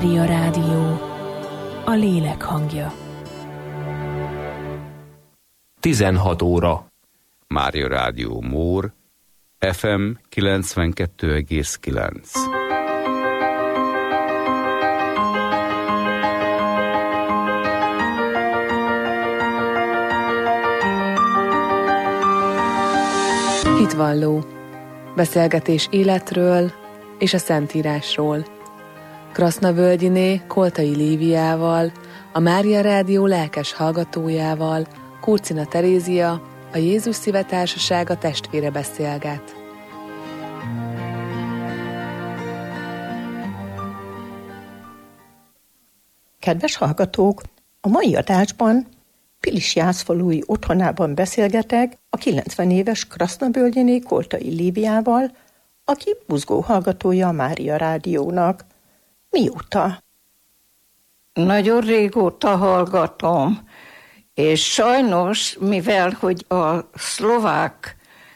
Mária Rádió, a lélek hangja. 16 óra. Mária Rádió Mór, FM 92,9. Hitvalló. Beszélgetés életről és a Szentírásról. Krasznavölgyiné Koltai Líviával, a Mária Rádió lelkes hallgatójával, Kurcina Terézia, a Jézus Szíve Társasága testvére beszélget. Kedves hallgatók! A mai adásban Pilis jászfalui otthonában beszélgetek a 90 éves Krasznavölgyiné Koltai Líviával, aki buzgó hallgatója a Mária Rádiónak. Mióta? Nagyon régóta hallgatom, és sajnos, mivel hogy a szlovák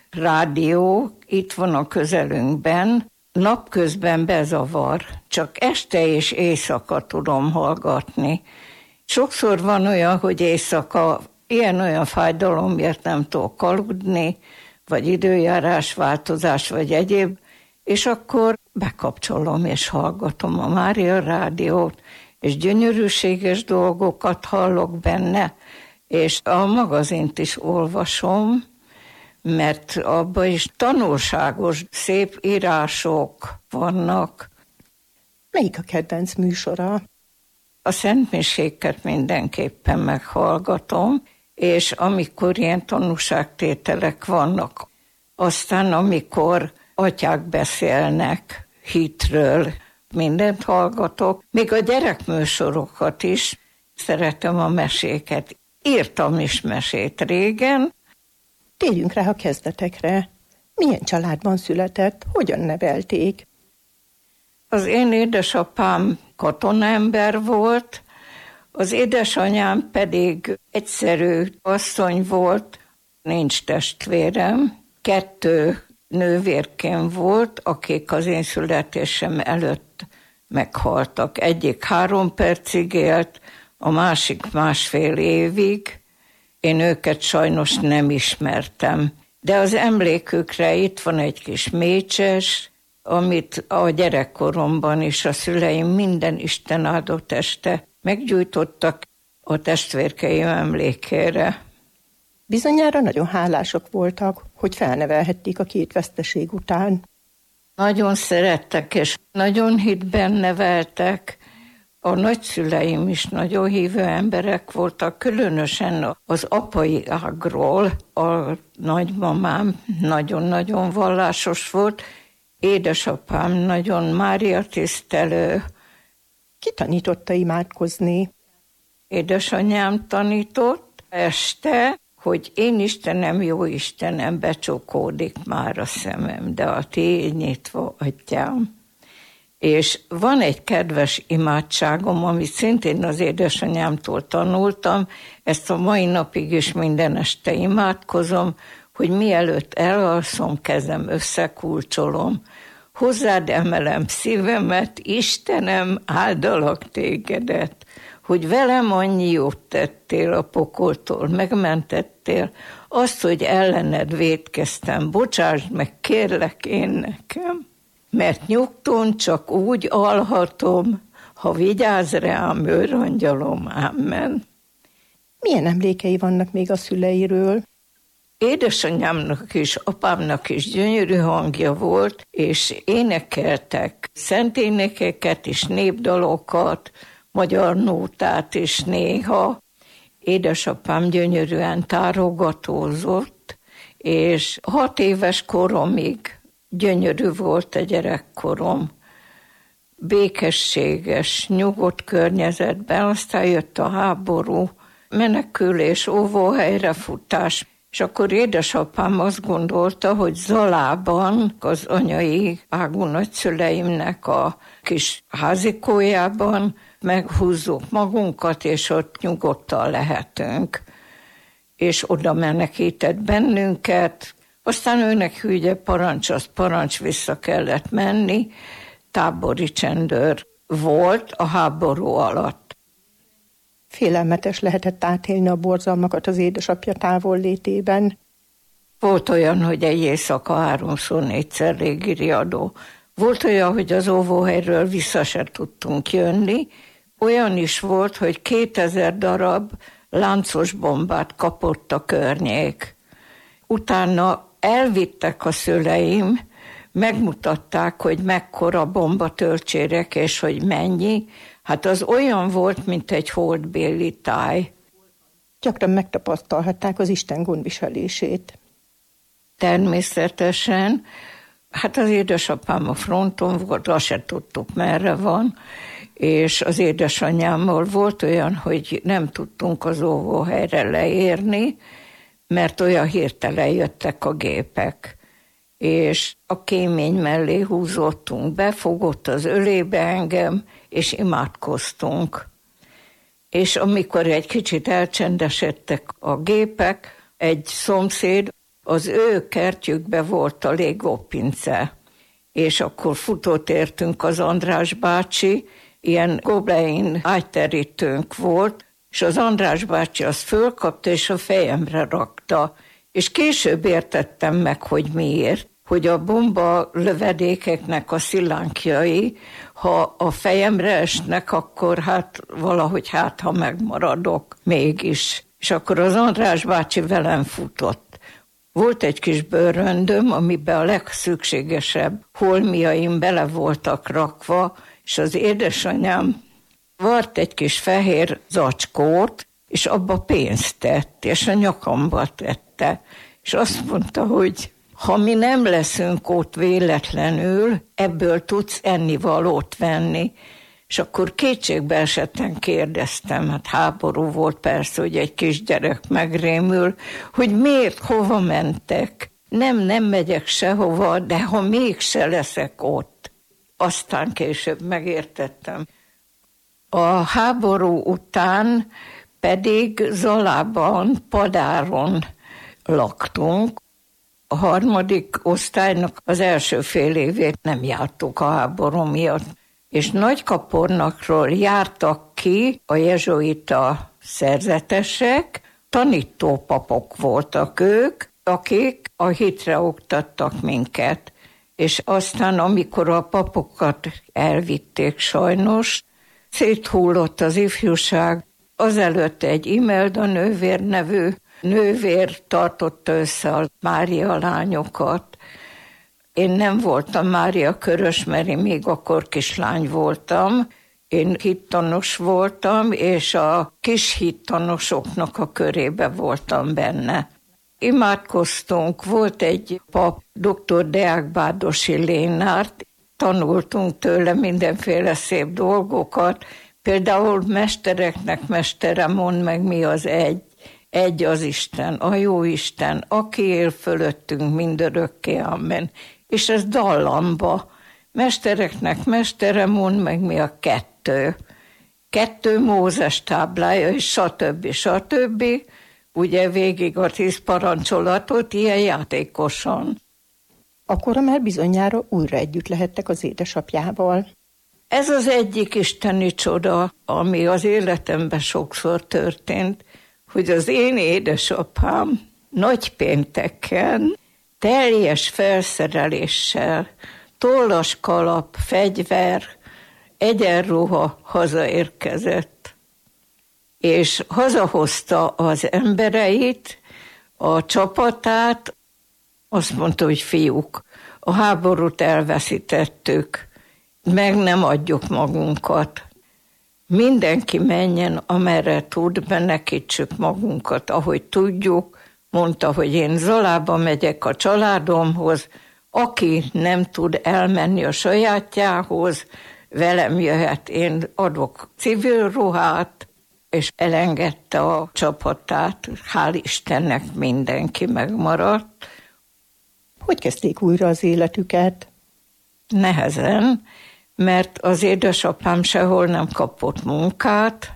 rádió itt van a közelünkben, napközben bezavar, csak este és éjszaka tudom hallgatni. Sokszor van olyan, hogy éjszaka ilyen-olyan fájdalom miatt nem tudok aludni, vagy időjárásváltozás, vagy egyéb, és akkor bekapcsolom és hallgatom a Mária Rádiót, és gyönyörűséges dolgokat hallok benne, és a magazint is olvasom, mert abban is tanulságos, szép írások vannak. Melyik a kedvenc műsora? A szentmiséket mindenképpen meghallgatom, és amikor ilyen tanúságtételek vannak, aztán amikor atyák beszélnek hitről, mindent hallgatok, még a gyerekműsorokat is, szeretem a meséket. Írtam is mesét régen. Térjünk rá a kezdetekre. Milyen családban született, hogyan nevelték? Az én édesapám katonaember volt, az édesanyám pedig egyszerű asszony volt, nincs testvérem, 2 nővérkém volt, akik az én születésem előtt meghaltak. Egyik 3 percig élt, a másik 1,5 évig. Én őket sajnos nem ismertem. De az emlékükre itt van egy kis mécses, amit a gyerekkoromban is a szüleim minden Isten áldott este meggyújtottak a testvérkeim emlékére. Bizonyára nagyon hálások voltak, hogy felnevelhették a 2 veszteség után. Nagyon szerettek, és nagyon hitben neveltek. A nagyszüleim is nagyon hívő emberek voltak, különösen az apai ágról. A nagymamám nagyon-nagyon vallásos volt, édesapám nagyon Mária tisztelő. Ki tanította imádkozni? Édesanyám tanított este, hogy én Istenem, jó Istenem, becsukódik már a szemem, de a tiéd nyitva, atyám. És van egy kedves imádságom, amit szintén az édesanyámtól tanultam, ezt a mai napig is minden este imádkozom, hogy mielőtt elalszom, kezem összekulcsolom, hozzád emelem szívemet, Istenem, áldalak tégedet, hogy velem annyi jót tettél a pokoltól, megmentettél, azt, hogy ellened vétkeztem, bocsásd meg, kérlek én nekem, mert nyugton csak úgy alhatom, ha vigyáz rám, őrangyalom, amen. Milyen emlékei vannak még a szüleiről? Édesanyámnak és apámnak is gyönyörű hangja volt, és énekeltek szenténekeket és népdalokat, magyar nótát is néha. Édesapám gyönyörűen tárogatózott, és 6 éves koromig gyönyörű volt a gyerekkorom. Békességes, nyugodt környezetben, aztán jött a háború, menekülés, óvóhelyre futás, és akkor édesapám azt gondolta, hogy Zalában, az anyai ágú nagyszüleimnek a kis házikójában meghúzzuk magunkat, és ott nyugodtan lehetünk. És oda menekített bennünket. Aztán őnek hűgye parancs vissza kellett menni, tábori csendőr volt a háború alatt. Félelmetes lehetett átélni a borzalmakat az édesapja távollétében. Volt olyan, hogy egy éjszaka 3-4-szer légiriadó. Volt olyan, hogy az óvóhelyről vissza se tudtunk jönni. Olyan is volt, hogy 2000 darab láncos bombát kapott a környék. Utána elvittek a szüleim, megmutatták, hogy mekkora bombatölcsérek, és hogy mennyi. Hát az olyan volt, mint egy holdbéli táj. Gyakran megtapasztalhatták az Isten gondviselését. Természetesen. Hát az édesapám a fronton volt, azt se tudtuk, merre van, és az édesanyámmal volt olyan, hogy nem tudtunk az óvóhelyre leérni, mert olyan hirtelen jöttek a gépek. És a kémény mellé húzottunk be, fogott az ölébe engem, és imádkoztunk. És amikor egy kicsit elcsendesedtek a gépek, egy szomszéd, az ő kertjükbe volt a légópince, és akkor futott értünk az András bácsi, ilyen goblein ágyterítőnk volt, és az András bácsi azt fölkapta, és a fejemre rakta. És később értettem meg, hogy miért, hogy a bomba lövedékeknek a szilánkjai, ha a fejemre esnek, akkor hát valahogy ha megmaradok mégis. És akkor az András bácsi velem futott. Volt egy kis bőröndöm, amiben a legszükségesebb holmiaim bele voltak rakva, és az édesanyám vart egy kis fehér zacskót, és abba pénzt tett, és a nyakamba tette. És azt mondta, hogy ha mi nem leszünk ott véletlenül, ebből tudsz ennivalót venni. És akkor kétségbe esetten kérdeztem, hát háború volt persze, hogy egy kisgyerek megrémül, hogy miért, hova mentek. Nem megyek sehova, de ha mégse leszek ott. Aztán később megértettem. A háború után pedig Zalában, Padáron laktunk. A 3. osztálynak az első fél évét nem jártuk a háború miatt. És Nagykapornakról jártak ki a jezsuita szerzetesek, tanítópapok voltak ők, akik a hitre oktattak minket. És aztán, amikor a papokat elvitték sajnos, széthullott az ifjúság. Azelőtt egy Imelda nővér nevű nővér tartotta össze a Mária lányokat. Én nem voltam Mária Körös, mert én még akkor kislány voltam. Én hittanos voltam, és a kis hittanosoknak a körébe voltam benne. Imádkoztunk, volt egy pap, dr. Deák Bádosi Lénárt, tanultunk tőle mindenféle szép dolgokat, például mestereknek mestere, mondd meg mi az egy. Egy az Isten, a jó Isten, aki él fölöttünk mindörökké, amen. És ez dallamba. Mestereknek mestere, mondd meg mi a 2. 2 Mózes táblája, és stb. Ugye végig a 10 parancsolatot, ilyen játékosan. Akkor már bizonyára újra együtt lehettek az édesapjával. Ez az egyik isteni csoda, ami az életemben sokszor történt, hogy az én édesapám nagypénteken teljes felszereléssel, tollas kalap, fegyver, egyenruha hazaérkezett. És hazahozta az embereit, a csapatát, azt mondta, hogy fiúk, a háborút elveszítettük, meg nem adjuk magunkat. Mindenki menjen, amerre tud, menekítsük magunkat, ahogy tudjuk. Mondta, hogy én Zalába megyek a családomhoz, aki nem tud elmenni a sajátjához, velem jöhet, én adok civil ruhát, és elengedte a csapatát. Hál' Istennek mindenki megmaradt. Hogy kezdték újra az életüket? Nehezen, mert az édesapám sehol nem kapott munkát,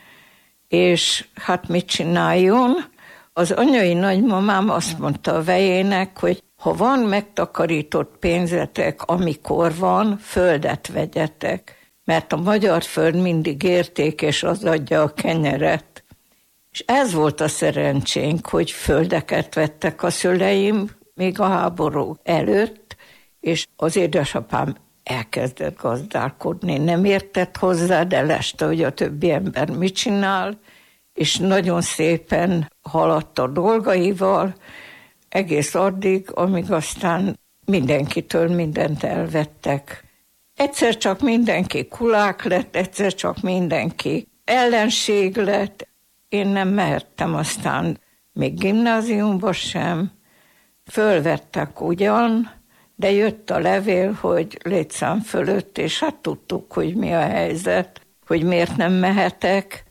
és hát mit csináljon? Az anyai nagymamám azt mondta a vejének, hogy ha van megtakarított pénzetek, amikor van, földet vegyetek. mert a magyar föld mindig érték, és az adja a kenyeret. És ez volt a szerencsénk, hogy földeket vettek a szüleim, még a háború előtt, és az édesapám elkezdett gazdálkodni. Nem értett hozzá, de leste, hogy a többi ember mit csinál, és nagyon szépen haladt a dolgaival, egész addig, amíg aztán mindenkitől mindent elvettek. Egyszer csak mindenki kulák lett, egyszer csak mindenki ellenség lett. Én nem mehettem aztán még gimnáziumba sem. Fölvettek ugyan, de jött a levél, hogy létszám fölött, és hát tudtuk, hogy mi a helyzet, hogy miért nem mehetek.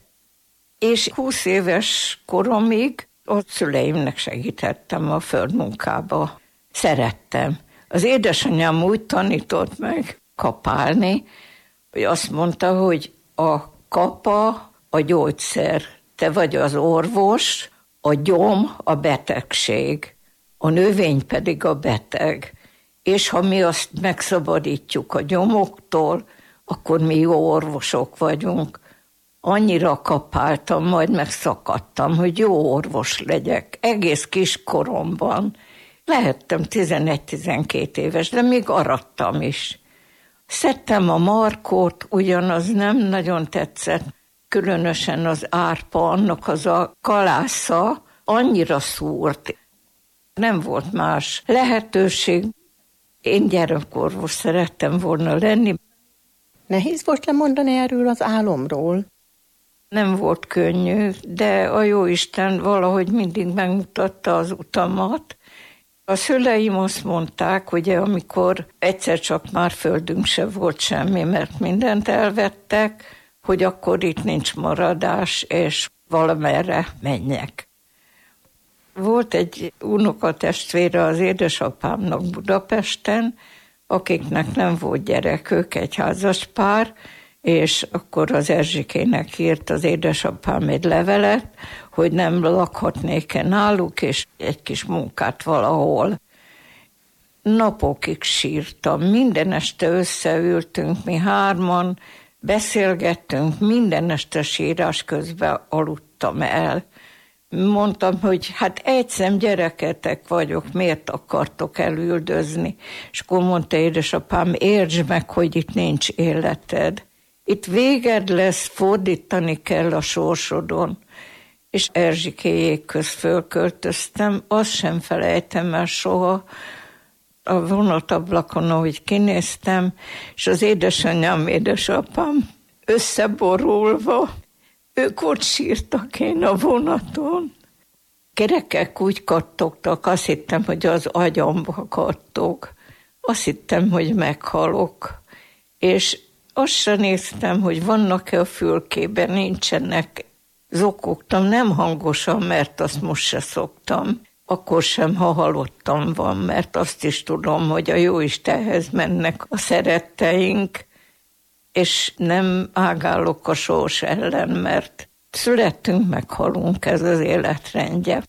És 20 éves koromig a szüleimnek segítettem a földmunkába. Szerettem. Az édesanyám úgy tanított meg kapálni, hogy azt mondta, hogy a kapa a gyógyszer, te vagy az orvos, a gyom a betegség, a növény pedig a beteg. És ha mi azt megszabadítjuk a gyomoktól, akkor mi jó orvosok vagyunk. Annyira kapáltam, majd megszakadtam, hogy jó orvos legyek. Egész kiskoromban. Lehettem 11-12 éves, de még arattam is. Szedtem a markot, ugyanaz nem nagyon tetszett, különösen az árpa, annak az a kalásza annyira szúrt. Nem volt más lehetőség. Én gyerekorvos szerettem volna lenni. Nehéz volt lemondani erről az álomról? Nem volt könnyű, de a Jóisten valahogy mindig megmutatta az utamat. A szüleim azt mondták, hogy amikor egyszer csak már földünk se volt semmi, mert mindent elvettek, hogy akkor itt nincs maradás, és valamerre menjek. Volt egy unokatestvére az édesapámnak Budapesten, akiknek nem volt gyerekük, egy házas pár, és akkor az Erzsikének írt az édesapám egy levelet, hogy nem lakhatnék-e náluk, és egy kis munkát valahol. Napokig sírtam, minden este összeültünk mi hárman, beszélgettünk, minden este sírás közben aludtam el. Mondtam, hogy hát egyszem gyereketek vagyok, miért akartok elüldözni? És akkor mondta édesapám, értsd meg, hogy itt nincs életed. Itt véged lesz, fordítani kell a sorsodon. És Erzsikéjék köz fölköltöztem, azt sem felejtem el soha. A vonatablakon, ahogy kinéztem, és az édesanyám, édesapám összeborulva, ők ott sírtak, én a vonaton. Kerekek úgy kattogtak, azt hittem, hogy az agyamba kattog. Azt hittem, hogy meghalok. És azt sem néztem, hogy vannak-e a fülkében, nincsenek. Zokogtam, nem hangosan, mert azt most se szoktam. Akkor sem, ha halottam van, mert azt is tudom, hogy a Jóistenhez mennek a szeretteink, és nem ágálok a sors ellen, mert születtünk, meghalunk, ez az életrendje.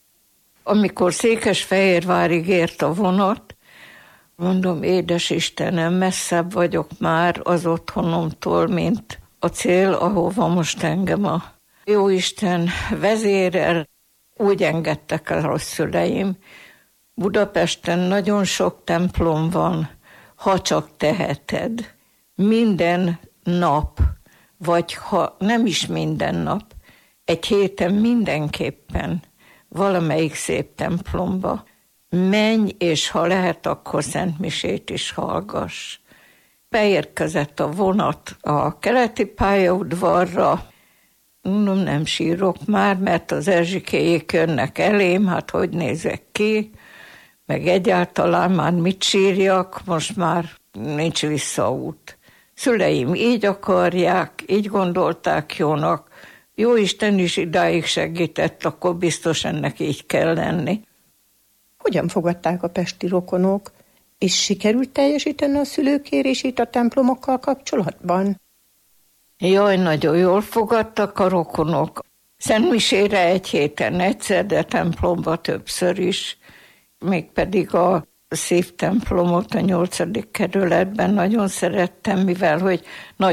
Amikor Székesfehérvárig ért a vonat, mondom, édes Istenem, messzebb vagyok már az otthonomtól, mint a cél, ahova most engem a Jóisten vezérel. Úgy engedtek el a szüleim. Budapesten nagyon sok templom van, ha csak teheted. Minden nap, vagy ha nem is minden nap, egy héten mindenképpen valamelyik szép templomba menj, és ha lehet, akkor szentmisét is hallgass. Beérkezett a vonat a keleti pályaudvarra, mondom, nem sírok már, mert az Erzsikéjék jönnek elém, hát hogy nézek ki, meg egyáltalán már mit sírjak, most már nincs visszaút. Szüleim így akarják, így gondolták jónak, Jóisten is idáig segített, akkor biztos ennek így kell lenni. Hogyan fogadták a pesti rokonok, és sikerült teljesíteni a szülőkérését a templomokkal kapcsolatban? Jaj, nagyon jól fogadtak a rokonok. Szentmisére egy héten egyszer, de templomba többször is. Mégpedig a szívtemplomot a 8. kerületben nagyon szerettem, mivel hogy nagy